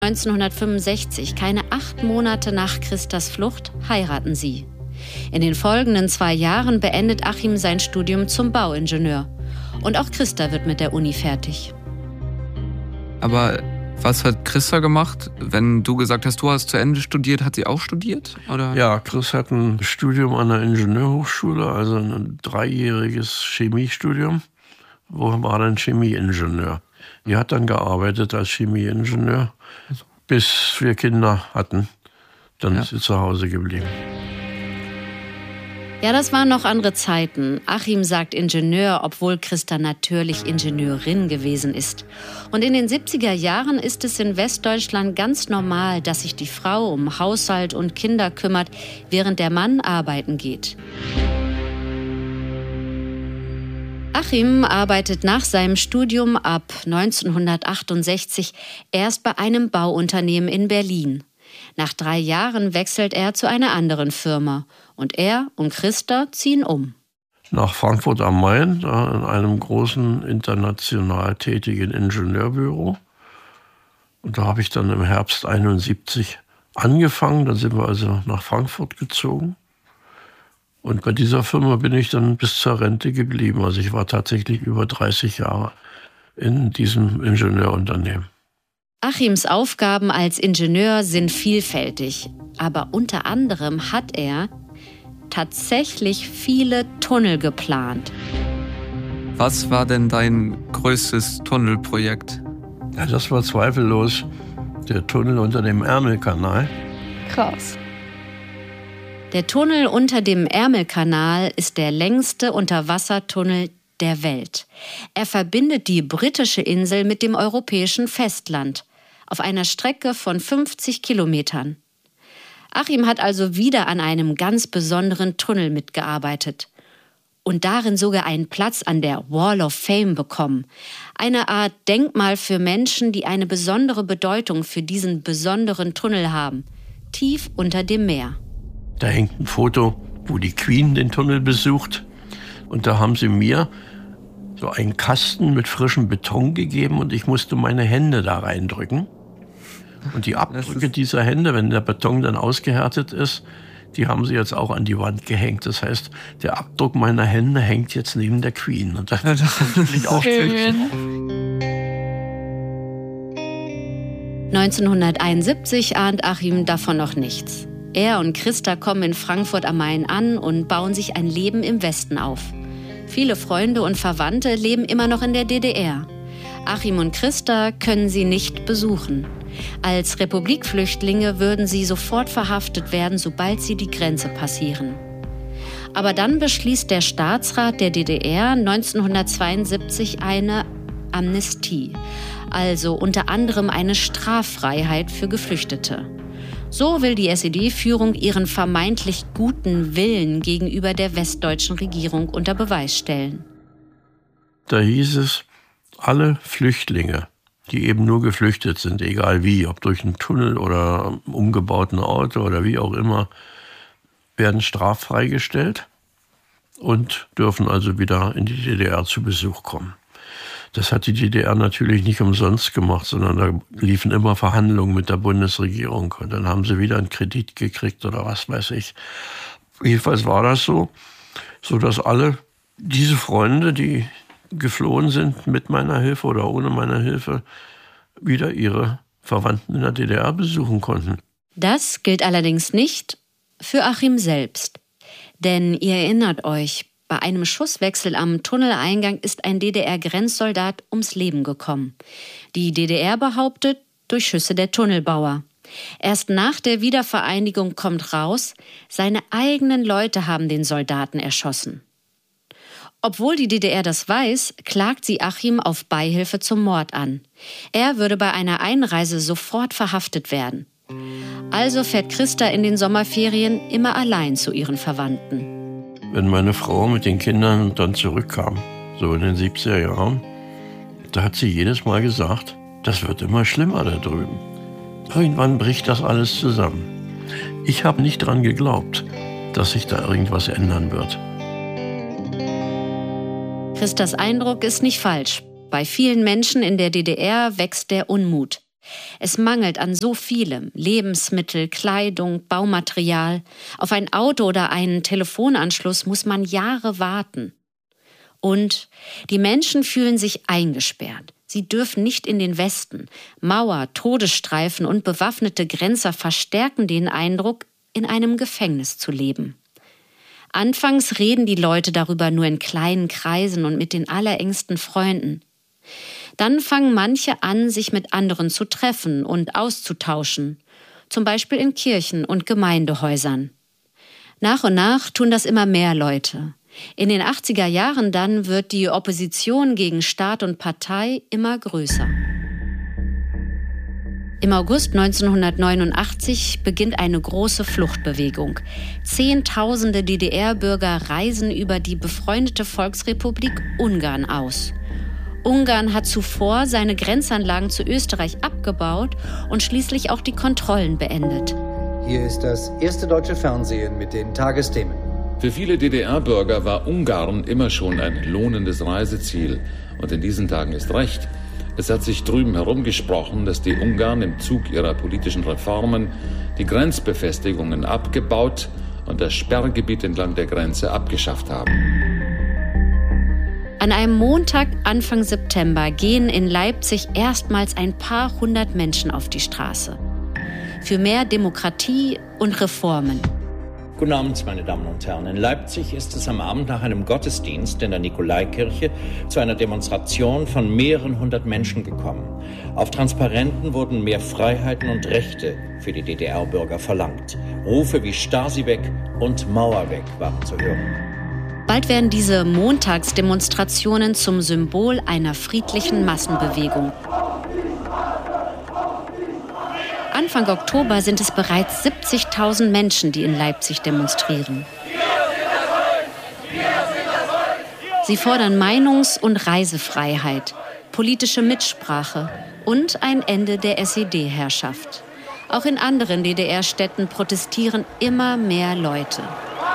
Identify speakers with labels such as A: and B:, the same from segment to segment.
A: 1965, keine 8 Monate nach Christas Flucht, heiraten sie. In den folgenden 2 Jahren beendet Achim sein Studium zum Bauingenieur. Und auch Christa wird mit der Uni fertig.
B: Aber was hat Christa gemacht? Wenn du gesagt hast, du hast zu Ende studiert, hat sie auch studiert? Oder?
C: Ja, Chris hat ein Studium an der Ingenieurhochschule, also ein 3-jähriges Chemiestudium. Wo war dann Chemieingenieur? Die hat dann gearbeitet als Chemieingenieur, bis wir Kinder hatten. Dann ist sie zu Hause geblieben.
A: Ja, das waren noch andere Zeiten. Achim sagt Ingenieur, obwohl Christa natürlich Ingenieurin gewesen ist. Und in den 70er Jahren ist es in Westdeutschland ganz normal, dass sich die Frau um Haushalt und Kinder kümmert, während der Mann arbeiten geht. Achim arbeitet nach seinem Studium ab 1968 erst bei einem Bauunternehmen in Berlin. Nach 3 Jahren wechselt er zu einer anderen Firma und er und Christa ziehen um.
C: Nach Frankfurt am Main, da in einem großen international tätigen Ingenieurbüro. Und da habe ich dann im Herbst 71 angefangen. Dann sind wir also nach Frankfurt gezogen. Und bei dieser Firma bin ich dann bis zur Rente geblieben. Also ich war tatsächlich über 30 Jahre in diesem Ingenieurunternehmen.
A: Achims Aufgaben als Ingenieur sind vielfältig, aber unter anderem hat er tatsächlich viele Tunnel geplant.
B: Was war denn dein größtes Tunnelprojekt?
C: Ja, das war zweifellos der Tunnel unter dem Ärmelkanal.
D: Krass.
A: Der Tunnel unter dem Ärmelkanal ist der längste Unterwassertunnel der Welt. Er verbindet die britische Insel mit dem europäischen Festland auf einer Strecke von 50 Kilometern. Achim hat also wieder an einem ganz besonderen Tunnel mitgearbeitet und darin sogar einen Platz an der Wall of Fame bekommen. Eine Art Denkmal für Menschen, die eine besondere Bedeutung für diesen besonderen Tunnel haben, tief unter dem Meer.
C: Da hängt ein Foto, wo die Queen den Tunnel besucht. Und da haben sie mir so einen Kasten mit frischem Beton gegeben und ich musste meine Hände da reindrücken. Und die Abdrücke dieser Hände, wenn der Beton dann ausgehärtet ist, die haben sie jetzt auch an die Wand gehängt. Das heißt, der Abdruck meiner Hände hängt jetzt neben der Queen. Und das ist auch schön.
A: 1971 ahnt Achim davon noch nichts. Er und Christa kommen in Frankfurt am Main an und bauen sich ein Leben im Westen auf. Viele Freunde und Verwandte leben immer noch in der DDR. Achim und Christa können sie nicht besuchen. Als Republikflüchtlinge würden sie sofort verhaftet werden, sobald sie die Grenze passieren. Aber dann beschließt der Staatsrat der DDR 1972 eine Amnestie, also unter anderem eine Straffreiheit für Geflüchtete. So will die SED-Führung ihren vermeintlich guten Willen gegenüber der westdeutschen Regierung unter Beweis stellen.
C: Da hieß es, alle Flüchtlinge, die eben nur geflüchtet sind, egal wie, ob durch einen Tunnel oder umgebauten Auto oder wie auch immer, werden straffrei gestellt und dürfen also wieder in die DDR zu Besuch kommen. Das hat die DDR natürlich nicht umsonst gemacht, sondern da liefen immer Verhandlungen mit der Bundesregierung. Und dann haben sie wieder einen Kredit gekriegt oder was weiß ich. Jedenfalls war das so, dass alle diese Freunde, die geflohen sind mit meiner Hilfe oder ohne meine Hilfe, wieder ihre Verwandten in der DDR besuchen konnten.
A: Das gilt allerdings nicht für Achim selbst. Denn ihr erinnert euch, bei einem Schusswechsel am Tunneleingang ist ein DDR-Grenzsoldat ums Leben gekommen. Die DDR behauptet, durch Schüsse der Tunnelbauer. Erst nach der Wiedervereinigung kommt raus, seine eigenen Leute haben den Soldaten erschossen. Obwohl die DDR das weiß, klagt sie Achim auf Beihilfe zum Mord an. Er würde bei einer Einreise sofort verhaftet werden. Also fährt Christa in den Sommerferien immer allein zu ihren Verwandten.
C: Wenn meine Frau mit den Kindern dann zurückkam, so in den 70er Jahren, da hat sie jedes Mal gesagt, das wird immer schlimmer da drüben. Irgendwann bricht das alles zusammen. Ich habe nicht dran geglaubt, dass sich da irgendwas ändern wird.
A: Christas Eindruck ist nicht falsch. Bei vielen Menschen in der DDR wächst der Unmut. Es mangelt an so vielem: Lebensmittel, Kleidung, Baumaterial. Auf ein Auto oder einen Telefonanschluss muss man Jahre warten. Und die Menschen fühlen sich eingesperrt. Sie dürfen nicht in den Westen. Mauer, Todesstreifen und bewaffnete Grenzer verstärken den Eindruck, in einem Gefängnis zu leben. Anfangs reden die Leute darüber nur in kleinen Kreisen und mit den allerengsten Freunden. Dann fangen manche an, sich mit anderen zu treffen und auszutauschen, zum Beispiel in Kirchen und Gemeindehäusern. Nach und nach tun das immer mehr Leute. In den 80er Jahren dann wird die Opposition gegen Staat und Partei immer größer. Im August 1989 beginnt eine große Fluchtbewegung. Zehntausende DDR-Bürger reisen über die befreundete Volksrepublik Ungarn aus. Ungarn hat zuvor seine Grenzanlagen zu Österreich abgebaut und schließlich auch die Kontrollen beendet.
D: Hier ist das erste deutsche Fernsehen mit den Tagesthemen.
E: Für viele DDR-Bürger war Ungarn immer schon ein lohnendes Reiseziel. Und in diesen Tagen ist recht. Es hat sich drüben herumgesprochen, dass die Ungarn im Zug ihrer politischen Reformen die Grenzbefestigungen abgebaut und das Sperrgebiet entlang der Grenze abgeschafft haben.
A: An einem Montag Anfang September gehen in Leipzig erstmals ein paar hundert Menschen auf die Straße. Für mehr Demokratie und Reformen.
F: Guten Abend, meine Damen und Herren. In Leipzig ist es am Abend nach einem Gottesdienst in der Nikolaikirche zu einer Demonstration von mehreren hundert Menschen gekommen. Auf Transparenten wurden mehr Freiheiten und Rechte für die DDR-Bürger verlangt. Rufe wie Stasi weg und Mauer weg waren zu hören.
A: Bald werden diese Montagsdemonstrationen zum Symbol einer friedlichen Massenbewegung. Anfang Oktober sind es bereits 70.000 Menschen, die in Leipzig demonstrieren. Sie fordern Meinungs- und Reisefreiheit, politische Mitsprache und ein Ende der SED-Herrschaft. Auch in anderen DDR-Städten protestieren immer mehr Leute.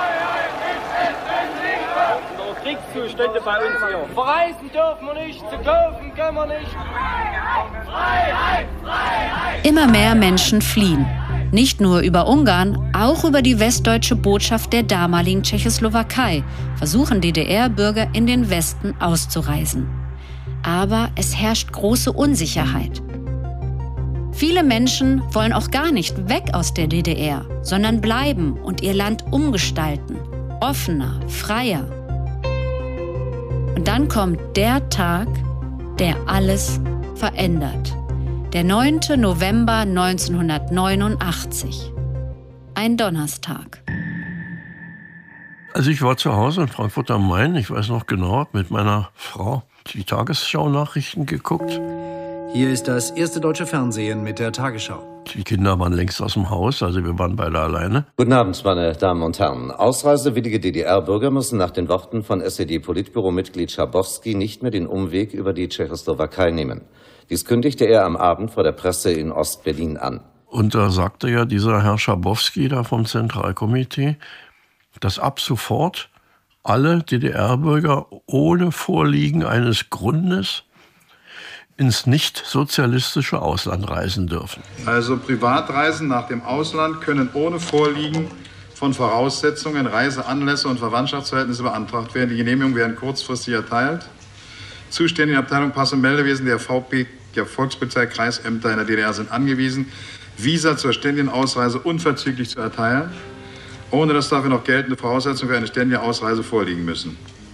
G: Kriegszustände bei uns hier. Verreisen dürfen wir nicht, zu kaufen können wir nicht. Freiheit, Freiheit!
A: Immer mehr Menschen fliehen. Nicht nur über Ungarn, auch über die westdeutsche Botschaft der damaligen Tschechoslowakei versuchen DDR-Bürger in den Westen auszureisen. Aber es herrscht große Unsicherheit. Viele Menschen wollen auch gar nicht weg aus der DDR, sondern bleiben und ihr Land umgestalten. Offener, freier. Und dann kommt der Tag, der alles verändert. Der 9. November 1989. Ein Donnerstag.
C: Also ich war zu Hause in Frankfurt am Main, ich weiß noch genau, habe mit meiner Frau die Tagesschau-Nachrichten geguckt.
D: Hier ist das erste deutsche Fernsehen mit der Tagesschau.
C: Die Kinder waren längst aus dem Haus, also wir waren beide alleine.
H: Guten Abend, meine Damen und Herren. Ausreisewillige DDR-Bürger müssen nach den Worten von SED-Politbüro-Mitglied Schabowski nicht mehr den Umweg über die Tschechoslowakei nehmen. Dies kündigte er am Abend vor der Presse in Ostberlin an.
C: Und da sagte ja dieser Herr Schabowski da vom Zentralkomitee, dass ab sofort alle DDR-Bürger ohne Vorliegen eines Grundes ins nicht-sozialistische Ausland reisen dürfen.
I: Also Privatreisen nach dem Ausland können ohne Vorliegen von Voraussetzungen, Reiseanlässe und Verwandtschaftsverhältnisse beantragt werden. Die Genehmigungen werden kurzfristig erteilt. Zuständige Abteilung Pass- und Meldewesen der VP, der Volkspolizei, Kreisämter in der DDR sind angewiesen, Visa zur ständigen Ausreise unverzüglich zu erteilen, ohne dass dafür noch geltende Voraussetzungen für eine ständige Ausreise vorliegen müssen.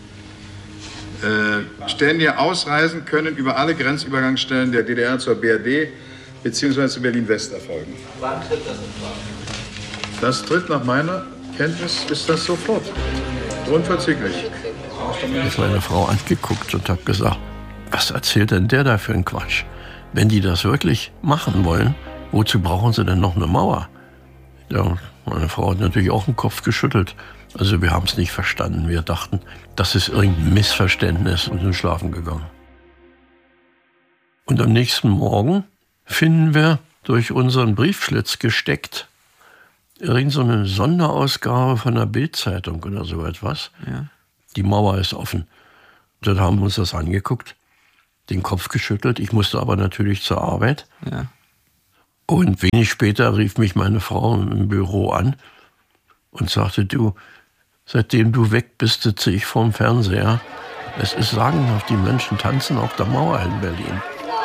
I: Ständige Ausreisen können über alle Grenzübergangsstellen der DDR zur BRD bzw. zu Berlin-West erfolgen.
F: Wann tritt das in Frage?
I: Das tritt nach meiner Kenntnis, ist das sofort. Unverzüglich.
C: Ich habe meine Frau angeguckt und habe gesagt, was erzählt denn der da für einen Quatsch? Wenn die das wirklich machen wollen, wozu brauchen sie denn noch eine Mauer? Ja, meine Frau hat natürlich auch den Kopf geschüttelt. Also wir haben es nicht verstanden. Wir dachten, das ist irgendein Missverständnis und sind schlafen gegangen. Und am nächsten Morgen finden wir durch unseren Briefschlitz gesteckt irgend so eine Sonderausgabe von der Bild-Zeitung oder so etwas.
B: Ja.
C: Die Mauer ist offen. Dann haben wir uns das angeguckt, den Kopf geschüttelt. Ich musste aber natürlich zur Arbeit.
B: Ja.
C: Und wenig später rief mich meine Frau im Büro an und sagte, du, seitdem du weg bist, sitze ich vorm Fernseher. Es ist sagenhaft, die Menschen tanzen auf der Mauer in Berlin.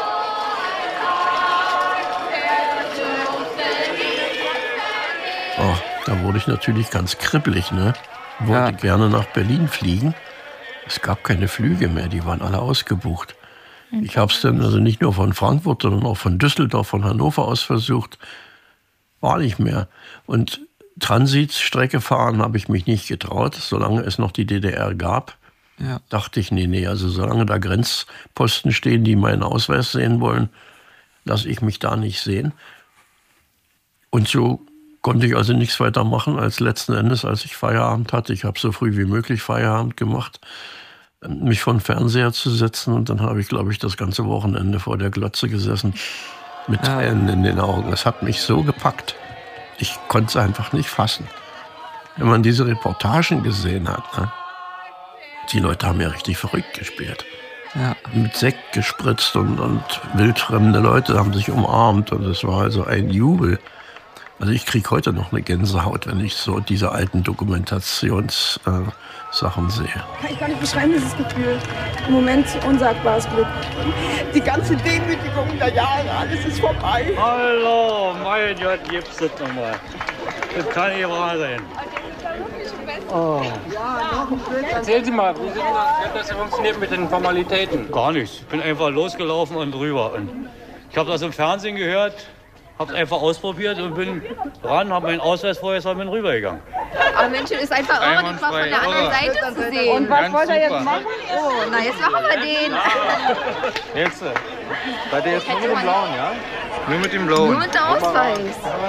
C: Oh, da wurde ich natürlich ganz kribbelig, ne? Wollte gerne nach Berlin fliegen. Es gab keine Flüge mehr, die waren alle ausgebucht. Ich habe es dann also nicht nur von Frankfurt, sondern auch von Düsseldorf, von Hannover aus versucht. War nicht mehr. Und Transitstrecke fahren habe ich mich nicht getraut, solange es noch die DDR gab. Ja. Dachte ich, nee, also solange da Grenzposten stehen, die meinen Ausweis sehen wollen, lasse ich mich da nicht sehen. Und so konnte ich also nichts weiter machen, als letzten Endes, als ich Feierabend hatte. Ich habe so früh wie möglich Feierabend gemacht, mich vor den Fernseher zu setzen. Und dann habe ich, glaube ich, das ganze Wochenende vor der Glotze gesessen, mit Tränen in den Augen. Es hat mich so gepackt. Ich konnte es einfach nicht fassen. Wenn man diese Reportagen gesehen hat, ne? Die Leute haben ja richtig verrückt gespielt. Ja. Mit Sekt gespritzt und wildfremde Leute haben sich umarmt und es war also ein Jubel. Also ich kriege heute noch eine Gänsehaut, wenn ich so diese alten Dokumentationssachen sehe.
J: Kann ich gar nicht beschreiben, dieses Gefühl. Im Moment unsagbares Glück. Die ganze Demütigung der Jahre, alles ist vorbei.
K: Hallo, mein Gott, gibt's das nochmal. Das kann nicht wahr sein. Oh.
G: Erzählen Sie mal, wie hat das funktioniert mit den Formalitäten?
K: Gar nichts. Ich bin einfach losgelaufen und rüber. Und ich habe das im Fernsehen gehört, habe es einfach ausprobiert und bin ran, habe meinen Ausweis vorher und bin rübergegangen.
L: Aber Mensch, ist einfach irre, die mal von der anderen Seite zu sehen.
J: Und was wollt ihr jetzt machen?
L: Oh, na jetzt machen wir den.
K: Jetzt? Seid ihr jetzt nur mit dem Blauen, ja? Nur mit dem Blauen.
L: Nur mit der Ausweis.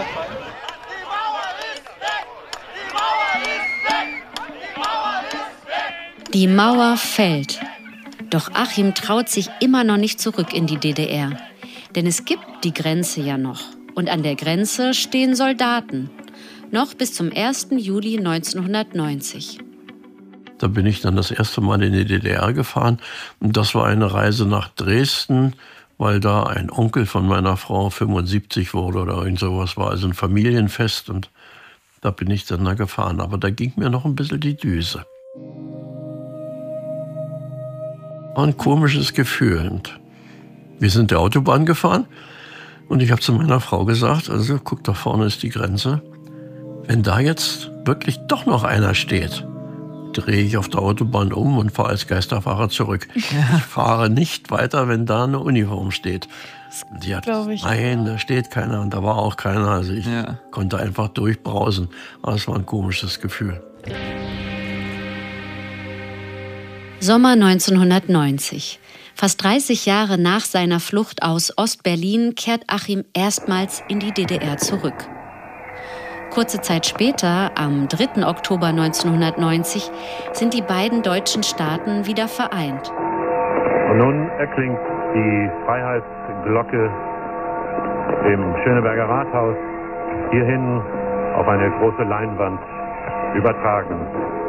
A: Die Mauer fällt. Doch Achim traut sich immer noch nicht zurück in die DDR. Denn es gibt die Grenze ja noch. Und an der Grenze stehen Soldaten. Noch bis zum 1. Juli 1990.
C: Da bin ich dann das erste Mal in die DDR gefahren. Und das war eine Reise nach Dresden, weil da ein Onkel von meiner Frau 75 wurde oder irgend sowas. War also ein Familienfest und da bin ich dann da gefahren. Aber da ging mir noch ein bisschen die Düse. War ein komisches Gefühl. Und wir sind der Autobahn gefahren und ich habe zu meiner Frau gesagt, also guck, da vorne ist die Grenze. Wenn da jetzt wirklich doch noch einer steht, drehe ich auf der Autobahn um und fahre als Geisterfahrer zurück. Ja. Ich fahre nicht weiter, wenn da eine Uniform steht. Und die hat gesagt, nein, da steht keiner und da war auch keiner. Also ich konnte einfach durchbrausen. Aber es war ein komisches Gefühl.
A: Sommer 1990. Fast 30 Jahre nach seiner Flucht aus Ostberlin kehrt Achim erstmals in die DDR zurück. Kurze Zeit später, am 3. Oktober 1990, sind die beiden deutschen Staaten wieder vereint.
M: Und nun erklingt die Freiheitsglocke im Schöneberger Rathaus, hierhin auf eine große Leinwand übertragen.